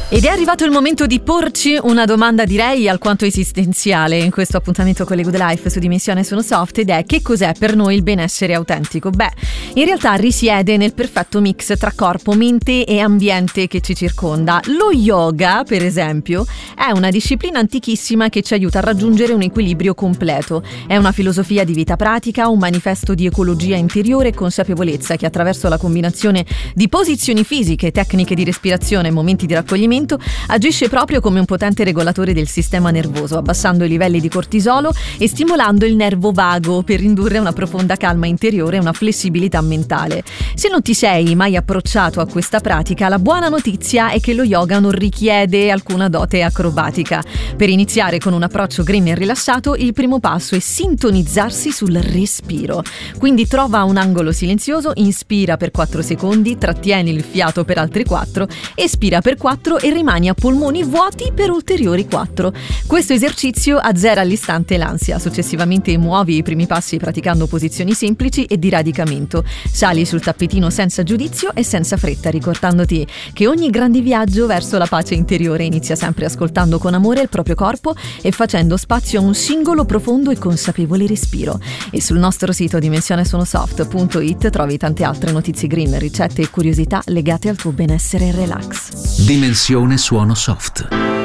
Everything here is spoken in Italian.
Ed è arrivato il momento di porci una domanda, direi alquanto esistenziale, in questo appuntamento con le Good Life su Dimensione Sono Soft, ed è: che cos'è per noi il benessere autentico? Beh, in realtà risiede nel perfetto mix tra corpo, mente e ambiente che ci circonda. Lo yoga, per esempio, è una disciplina antichissima che ci aiuta a raggiungere un equilibrio completo. È una filosofia di vita pratica, un manifesto di ecologia interiore e consapevolezza che, attraverso la combinazione di posizioni fisiche, tecniche di respirazione e momenti di raccoglimento, agisce proprio come un potente regolatore del sistema nervoso, abbassando i livelli di cortisolo e stimolando il nervo vago per indurre una profonda calma interiore e una flessibilità mentale. Se non ti sei mai approcciato a questa pratica, la buona notizia è che lo yoga non richiede alcuna dote acrobatica. Per iniziare con un approccio green e rilassato, il primo passo è sintonizzarsi sul respiro. Quindi trova un angolo silenzioso, inspira per 4 secondi, trattieni il fiato per altri 4, espira per 4 e rimani a polmoni vuoti per ulteriori 4. Questo esercizio azzera all'istante l'ansia. Successivamente muovi i primi passi praticando posizioni semplici e di radicamento. Sali sul tappetino senza giudizio e senza fretta, ricordandoti che ogni grande viaggio verso la pace interiore inizia sempre ascoltando con amore il proprio corpo e facendo spazio a un singolo profondo e consapevole respiro. E sul nostro sito dimensionesonosoft.it trovi tante altre notizie green, ricette e curiosità legate al tuo benessere e relax. Dimensione Suono Soft.